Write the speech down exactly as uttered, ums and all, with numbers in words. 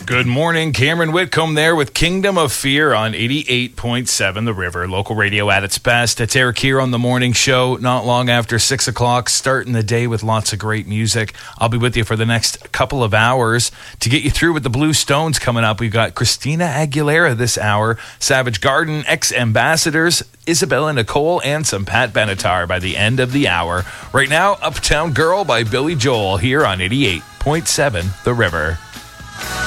Good morning, Cameron Whitcomb there with Kingdom of Fear on eighty-eight point seven The River. Local radio at its best. It's Eric here on the morning show, not long after six o'clock, starting the day with lots of great music. I'll be with you for the next couple of hours to get you through with the Blue Stones coming up. We've got Christina Aguilera this hour, Savage Garden, ex-ambassadors, Isabella Nicole, and some Pat Benatar by the end of the hour. Right now, Uptown Girl by Billy Joel here on eighty-eight point seven The River.